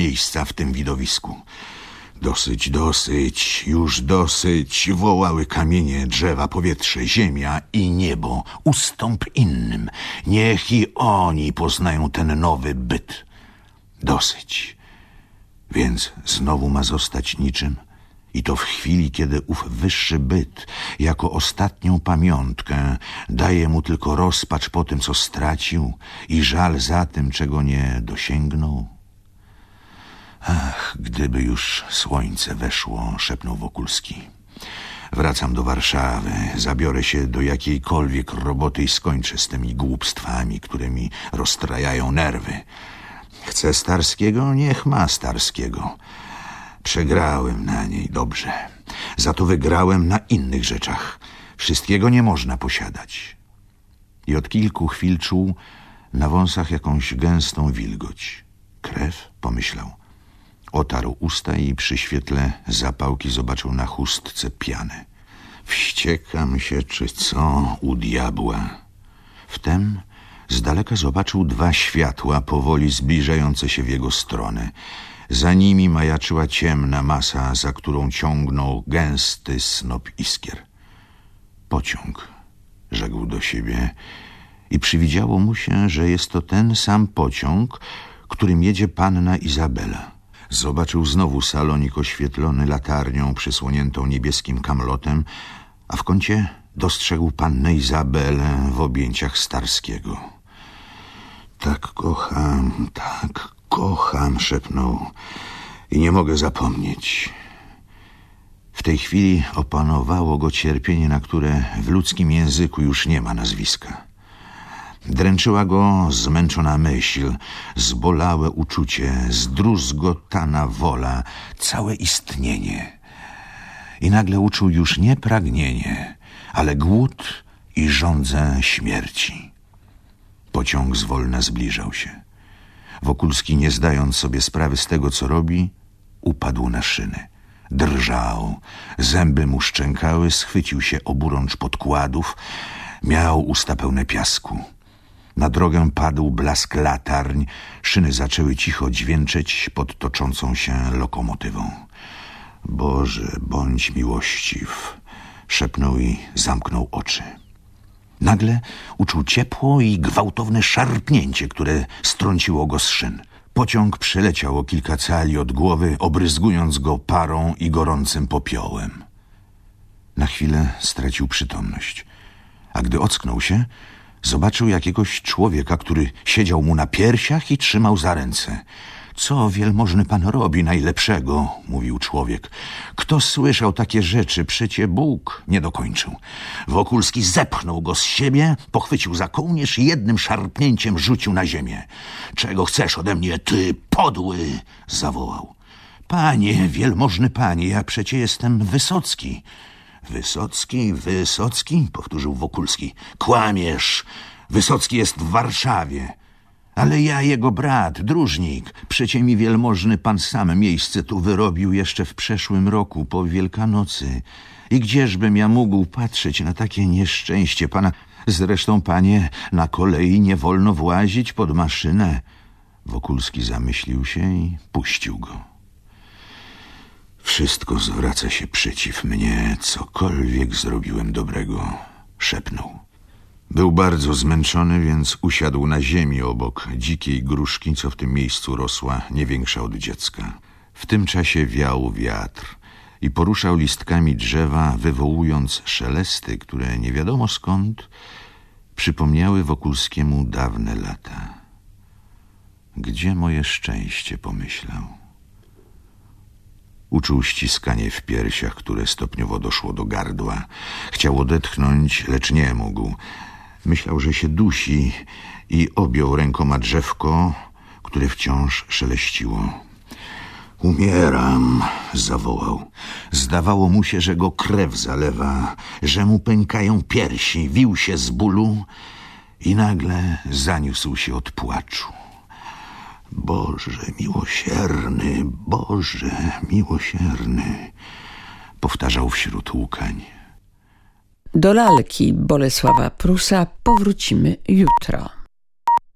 miejsca w tym widowisku. Dosyć, dosyć, już dosyć, wołały kamienie, drzewa, powietrze, ziemia i niebo. Ustąp innym, niech i oni poznają ten nowy byt. Dosyć. Więc znowu ma zostać niczym? I to w chwili, kiedy ów wyższy byt, jako ostatnią pamiątkę, daje mu tylko rozpacz po tym, co stracił i żal za tym, czego nie dosięgnął? Ach, gdyby już słońce weszło, szepnął Wokulski. Wracam do Warszawy, zabiorę się do jakiejkolwiek roboty i skończę z tymi głupstwami, które mi rozstrajają nerwy. Chce Starskiego? Niech ma Starskiego. Przegrałem na niej, dobrze. Za to wygrałem na innych rzeczach. Wszystkiego nie można posiadać. I od kilku chwil czuł na wąsach jakąś gęstą wilgoć. Krew? Pomyślał. Otarł usta i przy świetle zapałki zobaczył na chustce pianę. Wściekam się, czy co, u diabła. Wtem z daleka zobaczył dwa światła powoli zbliżające się w jego stronę. Za nimi majaczyła ciemna masa, za którą ciągnął gęsty snop iskier. Pociąg, rzekł do siebie i przywidziało mu się, że jest to ten sam pociąg, którym jedzie panna Izabela. Zobaczył znowu salonik oświetlony latarnią przysłoniętą niebieskim kamlotem, a w kącie dostrzegł pannę Izabelę w objęciach Starskiego. Tak kocham, szepnął i nie mogę zapomnieć. W tej chwili opanowało go cierpienie, na które w ludzkim języku już nie ma nazwiska. Dręczyła go zmęczona myśl, zbolałe uczucie, zdruzgotana wola, całe istnienie. I nagle uczuł już nie pragnienie, ale głód i żądzę śmierci. Pociąg zwolna zbliżał się. Wokulski, nie zdając sobie sprawy z tego, co robi, upadł na szyny. Drżał, zęby mu szczękały, schwycił się oburącz podkładów, miał usta pełne piasku. Na drogę padł blask latarń, szyny zaczęły cicho dźwięczeć pod toczącą się lokomotywą. Boże, bądź miłościw, szepnął i zamknął oczy. Nagle uczuł ciepło i gwałtowne szarpnięcie, które strąciło go z szyn. Pociąg przeleciał o kilka cali od głowy, obryzgując go parą i gorącym popiołem. Na chwilę stracił przytomność, a gdy ocknął się, zobaczył jakiegoś człowieka, który siedział mu na piersiach i trzymał za ręce. Co wielmożny pan robi najlepszego, mówił człowiek. Kto słyszał takie rzeczy? Przecie Bóg. Nie dokończył. Wokulski zepchnął go z siebie, pochwycił za kołnierz i jednym szarpnięciem rzucił na ziemię. Czego chcesz ode mnie, ty podły? Zawołał. Panie, wielmożny panie, ja przecie jestem Wysocki. Wysocki? Powtórzył Wokulski. Kłamiesz. Wysocki jest w Warszawie. Ale ja jego brat, dróżnik. Przecie mi wielmożny pan sam miejsce tu wyrobił jeszcze w przeszłym roku, po Wielkanocy. I gdzieżbym ja mógł patrzeć na takie nieszczęście pana? Zresztą, panie, na kolei nie wolno włazić pod maszynę. Wokulski zamyślił się i puścił go. Wszystko zwraca się przeciw mnie, cokolwiek zrobiłem dobrego, szepnął. Był bardzo zmęczony, więc usiadł na ziemi obok dzikiej gruszki, co w tym miejscu rosła, nie większa od dziecka. W tym czasie wiał wiatr i poruszał listkami drzewa, wywołując szelesty, które nie wiadomo skąd przypomniały Wokulskiemu dawne lata. Gdzie moje szczęście, pomyślał. Uczuł ściskanie w piersiach, które stopniowo doszło do gardła. Chciał odetchnąć, lecz nie mógł. Myślał, że się dusi i objął rękoma drzewko, które wciąż szeleściło. Umieram, zawołał. Zdawało mu się, że go krew zalewa, że mu pękają piersi, wił się z bólu i nagle zaniósł się od płaczu. Boże miłosierny, powtarzał wśród łkań. Do lalki Bolesława Prusa powrócimy jutro.